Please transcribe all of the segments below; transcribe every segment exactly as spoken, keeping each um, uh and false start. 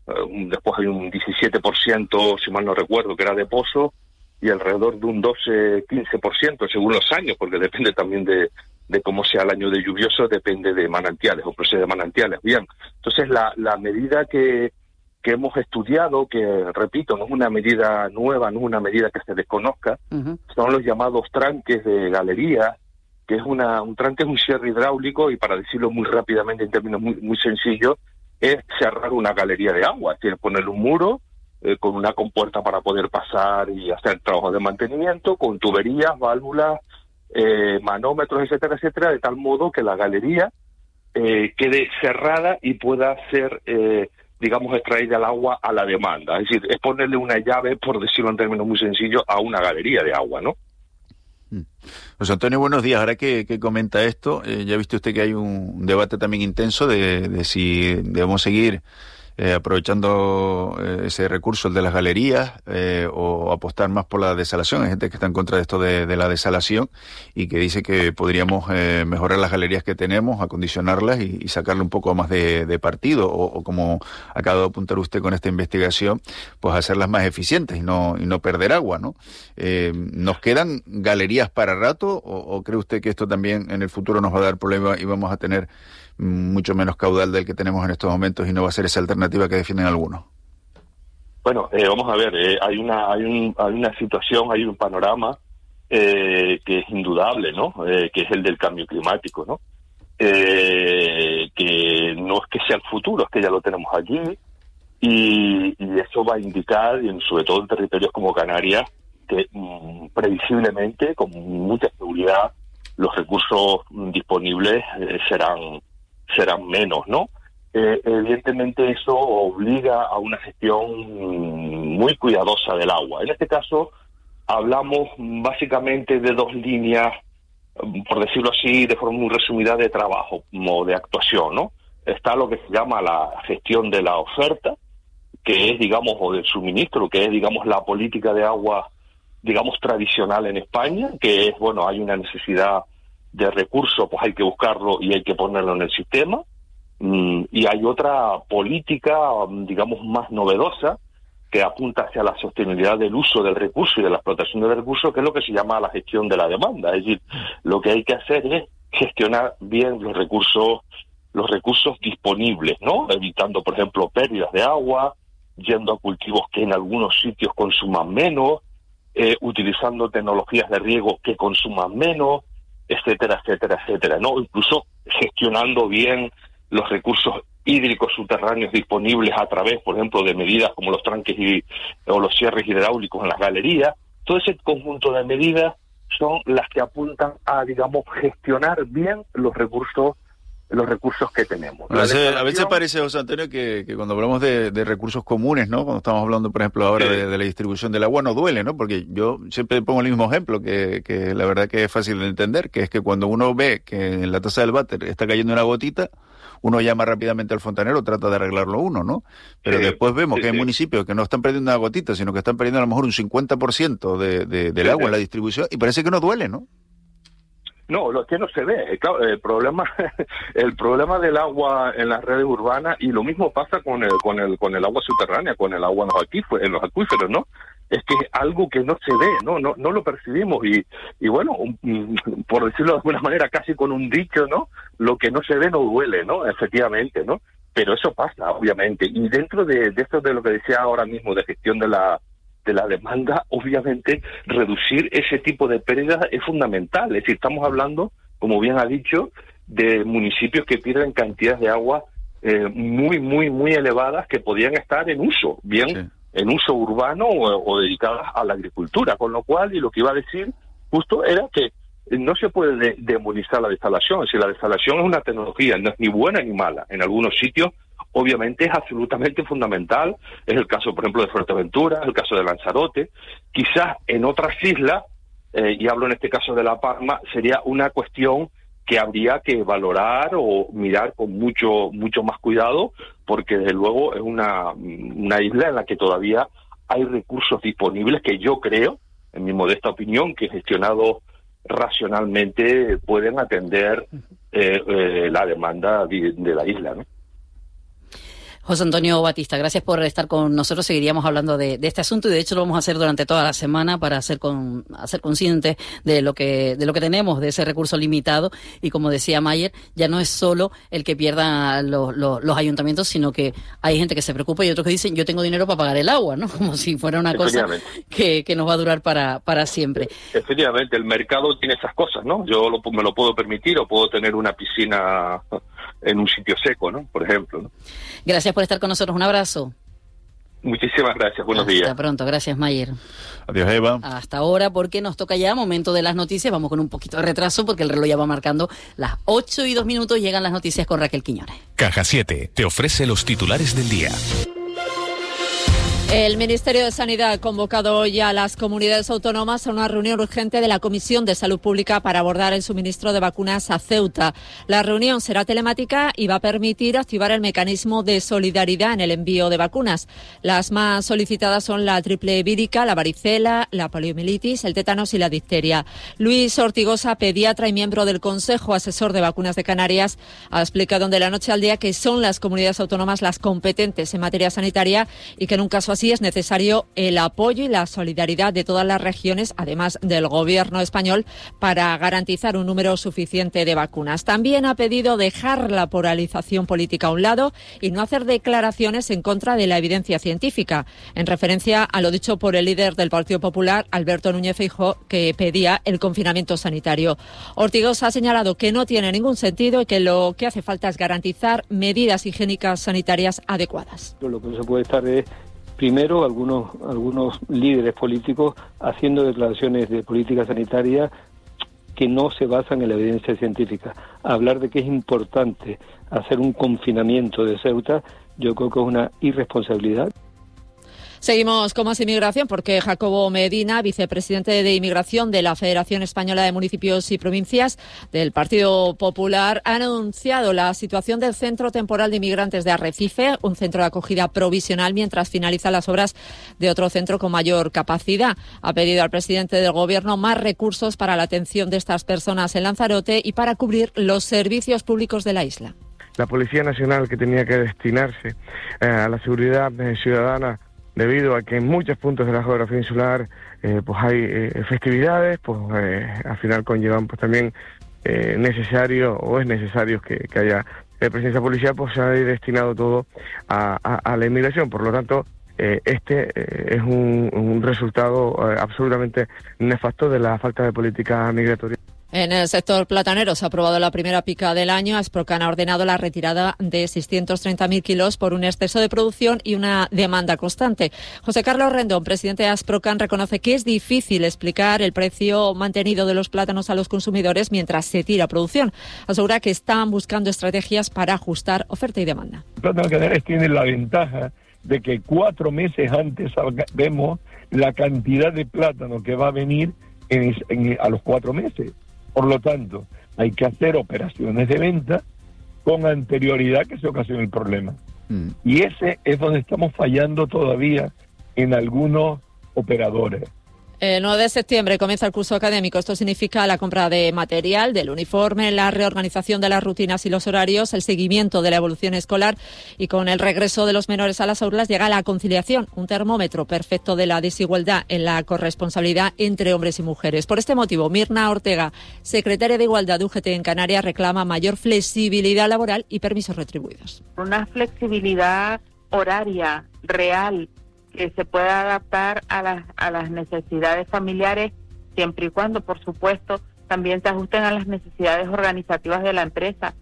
eh, después hay un diecisiete por ciento, si mal no recuerdo, que era de pozo, y alrededor de un doce a quince por ciento según los años, porque depende también de, de cómo sea el año de lluvioso, depende de manantiales o procede de manantiales. Bien, entonces la, la medida que, que hemos estudiado, que repito, no es una medida nueva, no es una medida que se desconozca, uh-huh. son los llamados tranques de galería, que es una, un tranque es un cierre hidráulico, y para decirlo muy rápidamente en términos muy, muy sencillos, es cerrar una galería de agua, tiene que ponerle un muro, Eh, con una compuerta para poder pasar y hacer trabajos de mantenimiento, con tuberías, válvulas, eh, manómetros, etcétera, etcétera, de tal modo que la galería eh, quede cerrada y pueda ser, eh, digamos, extraída el agua a la demanda. Es decir, es ponerle una llave, por decirlo en términos muy sencillos, a una galería de agua, ¿no? José Antonio, buenos días. Ahora que, que comenta esto, eh, ya ha visto usted que hay un debate también intenso de, de si debemos seguir Eh, aprovechando eh, ese recurso, el de las galerías, eh, o apostar más por la desalación. Hay gente que está en contra de esto de, de la desalación y que dice que podríamos eh, mejorar las galerías que tenemos, acondicionarlas y, y sacarle un poco más de, de partido, o, o como acaba de apuntar usted con esta investigación, pues hacerlas más eficientes y no, y no perder agua, ¿no? Eh, ¿Nos quedan galerías para rato o, o cree usted que esto también en el futuro nos va a dar problemas y vamos a tener mucho menos caudal del que tenemos en estos momentos y no va a ser esa alternativa que defienden algunos? Bueno, eh, vamos a ver, eh, hay una hay, un, hay una situación, hay un panorama eh, que es indudable, ¿no? Eh, que es el del cambio climático, ¿no? Eh, que no es que sea el futuro, es que ya lo tenemos aquí, y, y eso va a indicar, y sobre todo en territorios como Canarias, que mmm, previsiblemente, con mucha seguridad, los recursos disponibles eh, serán serán menos, ¿no? Eh, evidentemente eso obliga a una gestión muy cuidadosa del agua. En este caso hablamos básicamente de dos líneas, por decirlo así, de forma muy resumida, de trabajo o de actuación, ¿no? Está lo que se llama la gestión de la oferta, que es, digamos, o del suministro, que es, digamos, la política de agua, digamos, tradicional en España, que es, bueno, hay una necesidad de recursos, pues hay que buscarlo y hay que ponerlo en el sistema. Mm, y hay otra política, digamos, más novedosa, que apunta hacia la sostenibilidad del uso del recurso y de la explotación del recurso, que es lo que se llama la gestión de la demanda. Es decir, lo que hay que hacer es gestionar bien los recursos, los recursos disponibles, ¿no? Evitando, por ejemplo, pérdidas de agua, yendo a cultivos que en algunos sitios consuman menos, eh, utilizando tecnologías de riego que consuman menos, etcétera, etcétera, etcétera, ¿no? Incluso gestionando bien los recursos hídricos subterráneos disponibles a través, por ejemplo, de medidas como los tranques y, o los cierres hidráulicos en las galerías. Todo ese conjunto de medidas son las que apuntan a, digamos, gestionar bien los recursos los recursos que tenemos. A veces, a veces parece, José Antonio, que, que cuando hablamos de, de recursos comunes, ¿no? Cuando estamos hablando, por ejemplo, ahora sí. de, de la distribución del agua, no duele, ¿no? Porque yo siempre pongo el mismo ejemplo, que, que la verdad que es fácil de entender, que es que cuando uno ve que en la taza del váter está cayendo una gotita, uno llama rápidamente al fontanero, trata de arreglarlo uno, ¿no? Pero sí, después vemos sí, que hay sí. municipios que no están perdiendo una gotita, sino que están perdiendo a lo mejor un cincuenta por ciento de, de, del sí, agua sí. en la distribución, y parece que no duele, ¿no? No, lo que no se ve, claro, el problema, el problema del agua en las redes urbanas, y lo mismo pasa con el, con el, con el agua subterránea, con el agua en los acuíferos, en los acuíferos, ¿no? Es que es algo que no se ve, no, no, no lo percibimos, y, y bueno, un, por decirlo de alguna manera, casi con un dicho, ¿no? Lo que no se ve no duele, ¿no? Efectivamente, ¿no? Pero eso pasa, obviamente, y dentro de, de esto de lo que decía ahora mismo de gestión de la de la demanda, obviamente reducir ese tipo de pérdidas es fundamental. Es decir, estamos hablando, como bien ha dicho, de municipios que pierden cantidades de agua eh, muy, muy, muy elevadas que podían estar en uso, bien sí. en uso urbano o, o dedicadas a la agricultura, con lo cual, y lo que iba a decir justo era que no se puede de, demonizar la desalación. Es decir, la desalación es una tecnología, no es ni buena ni mala. En algunos sitios obviamente es absolutamente fundamental, es el caso, por ejemplo, de Fuerteventura, es el caso de Lanzarote. Quizás en otras islas, eh, y hablo en este caso de La Palma, sería una cuestión que habría que valorar o mirar con mucho mucho más cuidado, porque desde luego es una, una isla en la que todavía hay recursos disponibles que yo creo, en mi modesta opinión, que gestionados racionalmente pueden atender eh, eh, la demanda de, de la isla, ¿no? José Antonio Batista, gracias por estar con nosotros. Seguiríamos hablando de, de este asunto y de hecho lo vamos a hacer durante toda la semana para hacer con, hacer conscientes de lo que de lo que tenemos, de ese recurso limitado. Y como decía Mayer, ya no es solo el que pierdan los, los, los ayuntamientos, sino que hay gente que se preocupa y otros que dicen yo tengo dinero para pagar el agua, ¿no? Como si fuera una cosa que, que nos va a durar para, para siempre. Efectivamente, el mercado tiene esas cosas, ¿no? Yo lo, me lo puedo permitir o puedo tener una piscina en un sitio seco, ¿no? Por ejemplo, ¿no? Gracias por estar con nosotros. Un abrazo. Muchísimas gracias. Buenos Hasta días. Hasta pronto. Gracias, Mayer. Adiós, Eva. Hasta ahora, porque nos toca ya momento de las noticias. Vamos con un poquito de retraso porque el reloj ya va marcando las ocho y dos minutos. Llegan las noticias con Raquel Quiñones. Caja siete te ofrece los titulares del día. El Ministerio de Sanidad ha convocado hoy a las comunidades autónomas a una reunión urgente de la Comisión de Salud Pública para abordar el suministro de vacunas a Ceuta. La reunión será telemática y va a permitir activar el mecanismo de solidaridad en el envío de vacunas. Las más solicitadas son la triple vírica, la varicela, la poliomielitis, el tétanos y la difteria. Luis Ortigosa, pediatra y miembro del Consejo Asesor de Vacunas de Canarias, ha explicado de la noche al día que son las comunidades autónomas las competentes en materia sanitaria y que en un caso así es necesario el apoyo y la solidaridad de todas las regiones, además del Gobierno español, para garantizar un número suficiente de vacunas. También ha pedido dejar la polarización política a un lado y no hacer declaraciones en contra de la evidencia científica, en referencia a lo dicho por el líder del Partido Popular, Alberto Núñez Feijóo, que pedía el confinamiento sanitario. Ortigosa ha señalado que no tiene ningún sentido y que lo que hace falta es garantizar medidas higiénicas sanitarias adecuadas. Lo que no se puede estar es primero, algunos algunos líderes políticos haciendo declaraciones de política sanitaria que no se basan en la evidencia científica. Hablar de que es importante hacer un confinamiento de Ceuta, yo creo que es una irresponsabilidad. Seguimos con más inmigración porque Jacobo Medina, vicepresidente de Inmigración de la Federación Española de Municipios y Provincias del Partido Popular, ha anunciado la situación del Centro Temporal de Inmigrantes de Arrecife, un centro de acogida provisional mientras finalizan las obras de otro centro con mayor capacidad. Ha pedido al presidente del Gobierno más recursos para la atención de estas personas en Lanzarote y para cubrir los servicios públicos de la isla. La Policía Nacional, que tenía que destinarse eh, a la seguridad eh, ciudadana, debido a que en muchos puntos de la geografía insular eh, pues hay eh, festividades, pues eh, al final conllevan pues también eh, necesario o es necesario que, que haya eh, presencia policial, pues se ha destinado todo a, a, a la inmigración. Por lo tanto, eh, este eh, es un, un resultado eh, absolutamente nefasto de la falta de política migratoria. En el sector platanero se ha aprobado la primera pica del año. Asprocan ha ordenado la retirada de seiscientos treinta mil kilos por un exceso de producción y una demanda constante. José Carlos Rendón, presidente de Asprocan, reconoce que es difícil explicar el precio mantenido de los plátanos a los consumidores mientras se tira producción. Asegura que están buscando estrategias para ajustar oferta y demanda. Los plátanos canarios tienen la ventaja de que cuatro meses antes vemos la cantidad de plátano que va a venir en, en, a los cuatro meses. Por lo tanto, hay que hacer operaciones de venta con anterioridad que se ocasione el problema. Mm. Y ese es donde estamos fallando todavía en algunos operadores. El nueve de septiembre comienza el curso académico. Esto significa la compra de material, del uniforme, la reorganización de las rutinas y los horarios, el seguimiento de la evolución escolar y con el regreso de los menores a las aulas llega la conciliación, un termómetro perfecto de la desigualdad en la corresponsabilidad entre hombres y mujeres. Por este motivo, Mirna Ortega, secretaria de Igualdad de U G T en Canarias, reclama mayor flexibilidad laboral y permisos retribuidos. Una flexibilidad horaria real que se pueda adaptar a las a las necesidades familiares, siempre y cuando, por supuesto, también se ajusten a las necesidades organizativas de la empresa.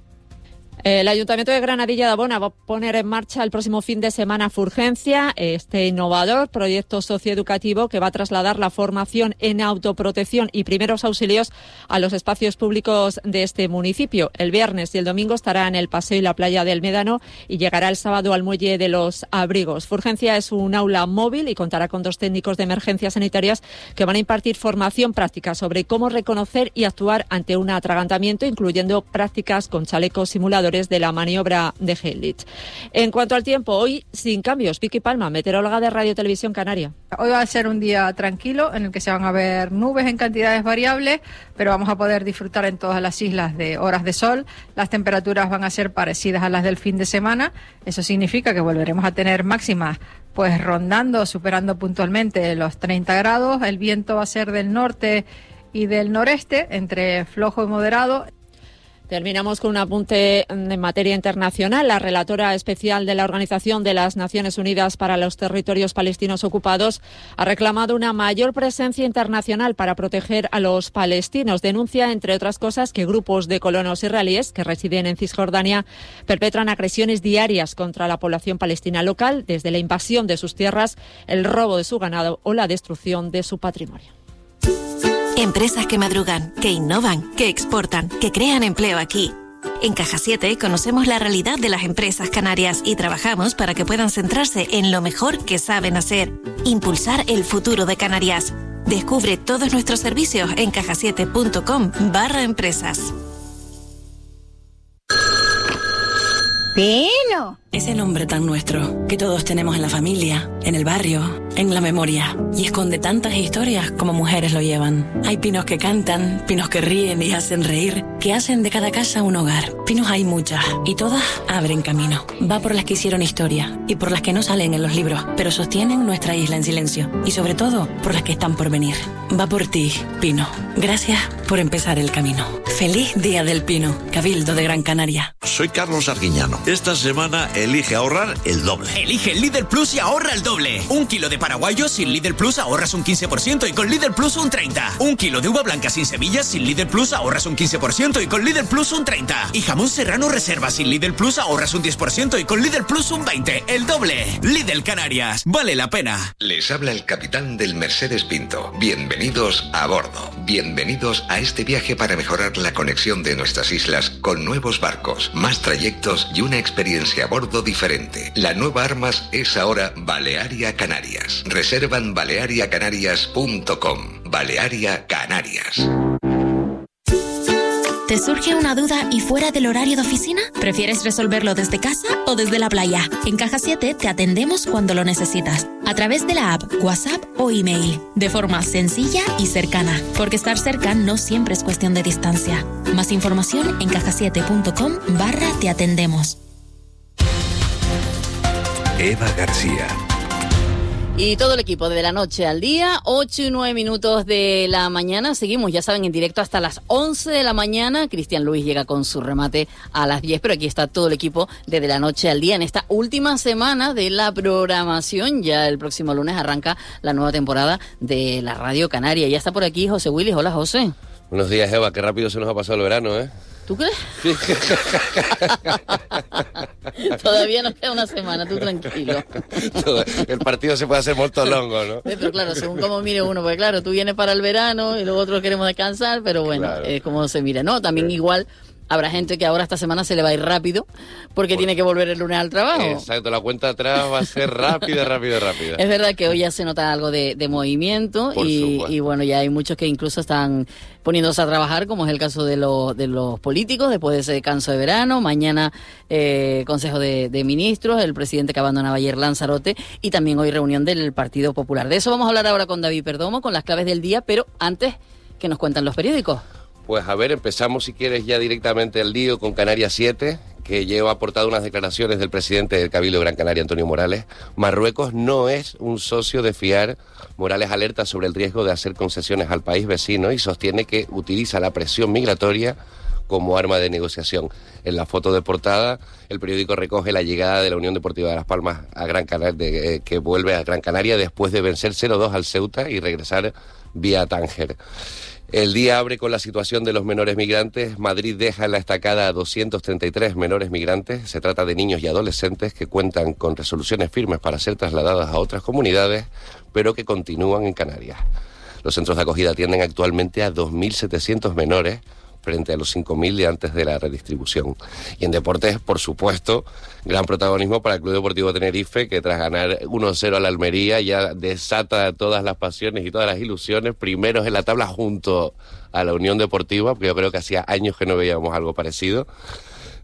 El Ayuntamiento de Granadilla de Abona va a poner en marcha el próximo fin de semana Furgencia, este innovador proyecto socioeducativo que va a trasladar la formación en autoprotección y primeros auxilios a los espacios públicos de este municipio. El viernes y el domingo estará en el paseo y la playa del Médano y llegará el sábado al muelle de los Abrigos. Furgencia es un aula móvil y contará con dos técnicos de emergencias sanitarias que van a impartir formación práctica sobre cómo reconocer y actuar ante un atragantamiento, incluyendo prácticas con chalecos simuladores organizadores de la maniobra de Hellich. En cuanto al tiempo, hoy sin cambios. Vicky Palma, meteoróloga de Radio Televisión Canaria. Hoy va a ser un día tranquilo en el que se van a ver nubes en cantidades variables, pero vamos a poder disfrutar en todas las islas de horas de sol. Las temperaturas van a ser parecidas a las del fin de semana. Eso significa que volveremos a tener máximas pues rondando, superando puntualmente los treinta grados. El viento va a ser del norte y del noreste, entre flojo y moderado. Terminamos con un apunte en materia internacional. La relatora especial de la Organización de las Naciones Unidas para los Territorios Palestinos Ocupados ha reclamado una mayor presencia internacional para proteger a los palestinos. Denuncia, entre otras cosas, que grupos de colonos israelíes que residen en Cisjordania perpetran agresiones diarias contra la población palestina local, desde la invasión de sus tierras, el robo de su ganado o la destrucción de su patrimonio. Empresas que madrugan, que innovan, que exportan, que crean empleo aquí. En Caja siete conocemos la realidad de las empresas canarias y trabajamos para que puedan centrarse en lo mejor que saben hacer, impulsar el futuro de Canarias. Descubre todos nuestros servicios en cajasiete.com barra empresas. Pino. Ese nombre tan nuestro que todos tenemos en la familia, en el barrio, en la memoria, y esconde tantas historias como mujeres lo llevan. Hay pinos que cantan, pinos que ríen y hacen reír, que hacen de cada casa un hogar. Pinos hay muchas y todas abren camino. Va por las que hicieron historia y por las que no salen en los libros, pero sostienen nuestra isla en silencio, y sobre todo por las que están por venir. Va por ti, Pino. Gracias por empezar el camino. Feliz Día del Pino, Cabildo de Gran Canaria. Soy Carlos Arguiñano. Esta semana elige ahorrar el doble. Elige el Lidl Plus y ahorra el doble. Un kilo de paraguayos sin Lidl Plus ahorras un quince por ciento y con Lidl Plus un treinta por ciento. Un kilo de uva blanca sin semillas sin Lidl Plus ahorras un quince por ciento y con Lidl Plus un treinta por ciento. Y jamón serrano reserva sin Lidl Plus ahorras un diez por ciento y con Lidl Plus un veinte por ciento. El doble. Lidl Canarias. Vale la pena. Les habla el capitán del Mercedes Pinto. Bienvenidos a bordo. Bienvenidos a este viaje para mejorar la conexión de nuestras islas con nuevos barcos, más trayectos y una experiencia a bordo diferente. La nueva Armas es ahora Balearia Canarias. Reserva en balearia canarias punto com. Balearia Canarias. ¿Te surge una duda y fuera del horario de oficina? ¿Prefieres resolverlo desde casa o desde la playa? En Caja siete te atendemos cuando lo necesitas, a través de la app, WhatsApp o email, de forma sencilla y cercana, porque estar cerca no siempre es cuestión de distancia. Más información en cajasiete.com barra te atendemos. Eva García. Y todo el equipo de la noche al día, ocho y nueve minutos de la mañana. Seguimos, ya saben, en directo hasta las once de la mañana. Cristian Luis llega con su remate a las diez, pero aquí está todo el equipo de De la Noche al Día en esta última semana de la programación. Ya el próximo lunes arranca la nueva temporada de la Radio Canaria. Ya está por aquí José Willis. Hola, José. Buenos días, Eva. Qué rápido se nos ha pasado el verano, ¿eh? ¿Tú crees? Sí. Todavía nos queda una semana, tú tranquilo. El partido se puede hacer muy longo, ¿no? Pero claro, según cómo mire uno, porque claro, tú vienes para el verano y luego otros queremos descansar, pero bueno, claro, es como se mira. No, también claro. Igual habrá gente que ahora esta semana se le va a ir rápido porque pues, tiene que volver el lunes al trabajo. Exacto, la cuenta atrás va a ser rápida, rápida, rápida. Es verdad que hoy ya se nota algo de, de movimiento y, y bueno, ya hay muchos que incluso están poniéndose a trabajar, como es el caso de, lo, de los políticos después de ese descanso de verano. Mañana eh, Consejo de, de Ministros, el presidente que abandonaba ayer Lanzarote, y también hoy reunión del Partido Popular. De eso vamos a hablar ahora con David Perdomo, con las claves del día, pero antes, ¿qué nos cuentan los periódicos? Pues a ver, empezamos si quieres ya directamente el lío con Canarias siete, que lleva aportado unas declaraciones del presidente del Cabildo de Gran Canaria, Antonio Morales. Marruecos no es un socio de fiar. Morales alerta sobre el riesgo de hacer concesiones al país vecino y sostiene que utiliza la presión migratoria como arma de negociación. En la foto de portada, el periódico recoge la llegada de la Unión Deportiva de Las Palmas a Gran Canaria, de, eh, que vuelve a Gran Canaria después de vencer cero dos al Ceuta y regresar vía Tánger. El día abre con la situación de los menores migrantes. Madrid deja en la estacada a doscientos treinta y tres menores migrantes. Se trata de niños y adolescentes que cuentan con resoluciones firmes para ser trasladadas a otras comunidades, pero que continúan en Canarias. Los centros de acogida atienden actualmente a dos mil setecientos menores, frente a los cinco mil de antes de la redistribución. Y en deportes, por supuesto, gran protagonismo para el Club Deportivo Tenerife, que tras ganar uno cero a la Almería ya desata todas las pasiones y todas las ilusiones, primeros en la tabla junto a la Unión Deportiva, porque yo creo que hacía años que no veíamos algo parecido.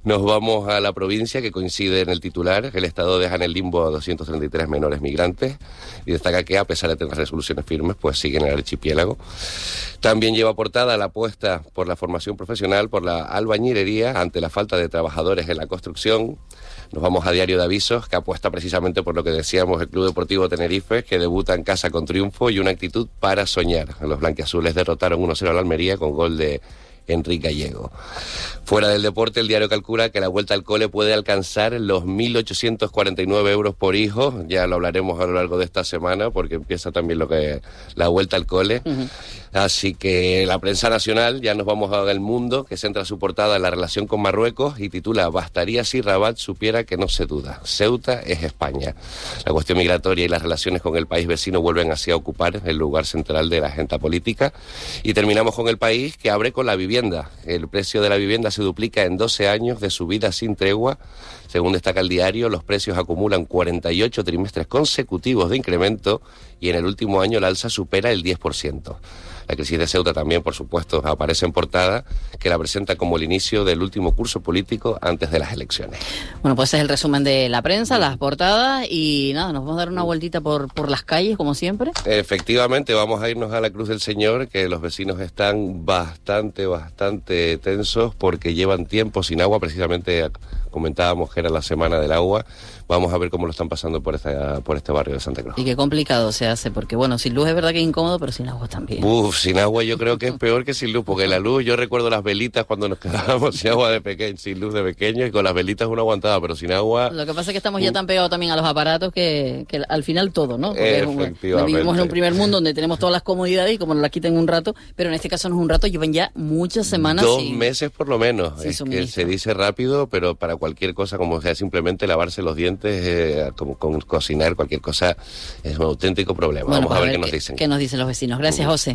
Nos vamos a la provincia, que coincide en el titular. El Estado deja en el limbo a doscientos treinta y tres menores migrantes y destaca que, a pesar de tener resoluciones firmes, pues siguen en el archipiélago. También lleva portada la apuesta por la formación profesional, por la albañilería, ante la falta de trabajadores en la construcción. Nos vamos a Diario de Avisos, que apuesta precisamente por lo que decíamos, el Club Deportivo Tenerife, que debuta en casa con triunfo y una actitud para soñar. Los blanquiazules derrotaron uno cero a la Almería con gol de Enrique Gallego. Fuera del deporte, el diario calcula que la vuelta al cole puede alcanzar los mil ochocientos cuarenta y nueve euros por hijo. Ya lo hablaremos a lo largo de esta semana, porque empieza también lo que la vuelta al cole. Uh-huh. Así que la prensa nacional, ya nos vamos a El Mundo, que centra su portada en la relación con Marruecos y titula: bastaría si Rabat supiera que no se duda, Ceuta es España. La cuestión migratoria y las relaciones con el país vecino vuelven así a ocupar el lugar central de la agenda política. Y terminamos con El País, que abre con la vivienda. El precio de la vivienda se duplica en doce años de subida sin tregua. Según destaca el diario, los precios acumulan cuarenta y ocho trimestres consecutivos de incremento y en el último año el alza supera el diez por ciento. La crisis de Ceuta también, por supuesto, aparece en portada, que la presenta como el inicio del último curso político antes de las elecciones. Bueno, pues ese es el resumen de la prensa, las portadas, y nada, nos vamos a dar una vueltita por, por las calles, como siempre. Efectivamente, vamos a irnos a la Cruz del Señor, que los vecinos están bastante, bastante tensos porque llevan tiempo sin agua. Precisamente comentábamos que era la semana del agua. Vamos a ver cómo lo están pasando por esta, por este barrio de Santa Cruz. Y qué complicado se hace, porque bueno, sin luz es verdad que es incómodo, pero sin agua también. Uf, sin agua yo creo que es peor que sin luz, porque la luz, yo recuerdo las velitas cuando nos quedábamos sin agua de pequeño, sin luz de pequeño, y con las velitas uno aguantaba, pero sin agua... Lo que pasa es que estamos ya tan pegados también a los aparatos que, que al final todo, ¿no? Porque efectivamente. Vivimos en un primer mundo donde tenemos todas las comodidades y como nos las quiten un rato, pero en este caso no es un rato, llevan ya muchas semanas Dos sin, meses por lo menos. sin es suministro. Que se dice rápido, pero para cualquier cosa, como sea simplemente lavarse los dientes, eh, como con cocinar, cualquier cosa, es un auténtico problema. Bueno, Vamos pues a ver, a ver qué nos qué, dicen. qué nos dicen los vecinos. Gracias, José.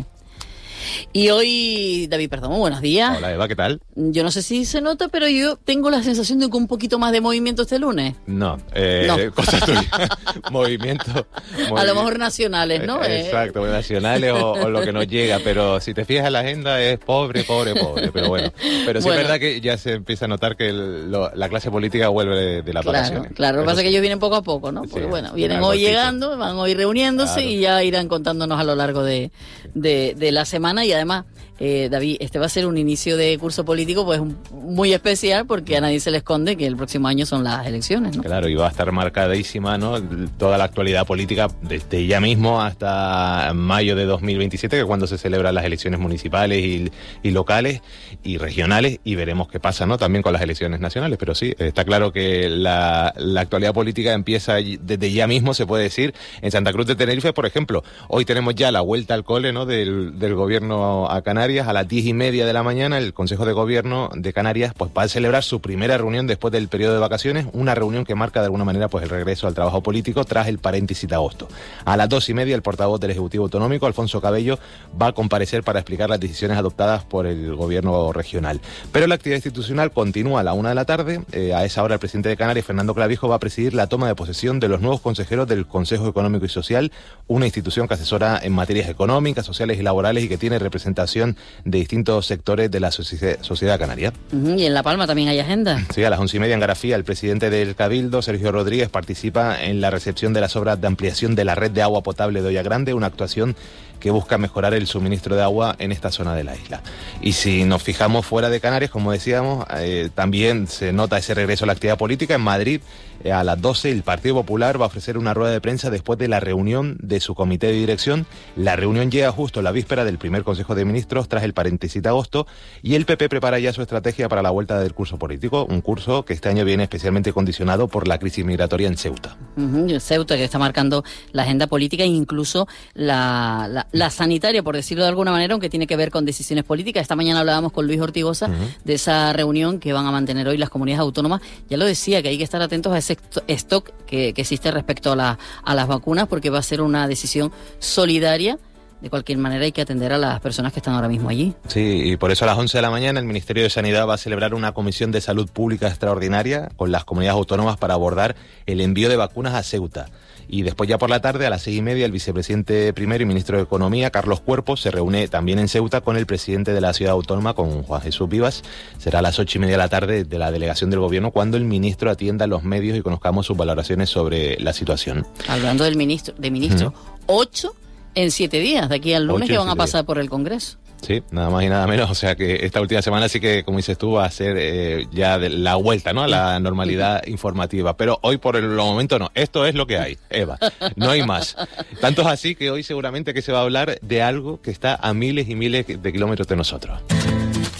Y hoy, David Perdomo, buenos días. Hola, Eva, ¿qué tal? Yo no sé si se nota, pero yo tengo la sensación de que un poquito más de movimiento este lunes. No, eh, No. cosa tuya. movimiento, A lo mejor nacionales, ¿no? Eh, Exacto, nacionales o, o lo que nos llega, pero si te fijas en la agenda es pobre, pobre, pobre, pero bueno. Pero sí Bueno. es verdad que ya se empieza a notar que el- lo- la clase política vuelve de, de las Claro, vacaciones. claro. Lo que Eso pasa es que sí. ellos vienen poco a poco, ¿no? Porque Sí, bueno, vienen algo hoy fijo. llegando, van hoy reuniéndose Claro. y ya irán contándonos a lo largo de, de, de la semana. Y además, eh, David, este va a ser un inicio de curso político pues un- muy especial porque a nadie se le esconde que el próximo año son las elecciones, ¿no? Claro, y va a estar marcadísima, ¿no? Toda la actualidad política desde ya mismo hasta mayo de dos mil veintisiete, que es cuando se celebran las elecciones municipales y, y locales y regionales, y veremos qué pasa, ¿no? También con las elecciones nacionales, pero sí, está claro que la, la actualidad política empieza y- desde ya mismo, se puede decir. En Santa Cruz de Tenerife, por ejemplo, hoy tenemos ya la vuelta al cole, ¿no? Del, del gobierno a Canarias. A las diez y media de la mañana, el Consejo de Gobierno de Canarias pues va a celebrar su primera reunión después del periodo de vacaciones, una reunión que marca de alguna manera pues el regreso al trabajo político tras el paréntesis de agosto. A las dos y media, el portavoz del Ejecutivo Autonómico, Alfonso Cabello, va a comparecer para explicar las decisiones adoptadas por el gobierno regional. Pero la actividad institucional continúa a la una de la tarde. Eh, a esa hora, el presidente de Canarias, Fernando Clavijo, va a presidir la toma de posesión de los nuevos consejeros del Consejo Económico y Social, una institución que asesora en materias económicas, sociales y laborales y que tiene representación de distintos sectores de la socie- sociedad canaria. Ujú, y en La Palma también hay agenda. Sí, a las once y media en Garafía, el presidente del Cabildo, Sergio Rodríguez, participa en la recepción de las obras de ampliación de la red de agua potable de Olla Grande, una actuación que busca mejorar el suministro de agua en esta zona de la isla. Y si nos fijamos fuera de Canarias, como decíamos, eh, también se nota ese regreso a la actividad política. En Madrid, eh, a las doce, el Partido Popular va a ofrecer una rueda de prensa después de la reunión de su comité de dirección. La reunión llega justo la víspera del primer Consejo de Ministros, tras el paréntesis de agosto, y el P P prepara ya su estrategia para la vuelta del curso político, un curso que este año viene especialmente condicionado por la crisis migratoria en Ceuta. Ujú, y Ceuta, que está marcando la agenda política e incluso la, la, la sanitaria, por decirlo de alguna manera, aunque tiene que ver con decisiones políticas. Esta mañana hablábamos con Luis Ortigosa Ujú. de esa reunión que van a mantener hoy las comunidades autónomas. Ya lo decía, que hay que estar atentos a ese esto- stock que, que existe respecto a, la, a las vacunas, porque va a ser una decisión solidaria de cualquier manera hay que atender a las personas que están ahora mismo allí. Sí, y por eso a las once de la mañana el Ministerio de Sanidad va a celebrar una comisión de salud pública extraordinaria con las comunidades autónomas para abordar el envío de vacunas a Ceuta. Y después ya por la tarde, a las seis y media, el vicepresidente primero y ministro de Economía, Carlos Cuerpo, se reúne también en Ceuta con el presidente de la ciudad autónoma, con Juan Jesús Vivas. Será a las ocho y media de la tarde de la delegación del gobierno cuando el ministro atienda a los medios y conozcamos sus valoraciones sobre la situación. Hablando del ministro, de ministro, uh-huh. ocho en siete días, de aquí al lunes, que van a pasar días. por el Congreso. Sí, nada más y nada menos. O sea que esta última semana sí que, como dices tú, va a ser eh, ya de la vuelta, ¿no?, a la normalidad informativa. Pero hoy por el momento no. Esto es lo que hay, Eva. No hay más. Tanto es así que hoy seguramente que se va a hablar de algo que está a miles y miles de kilómetros de nosotros.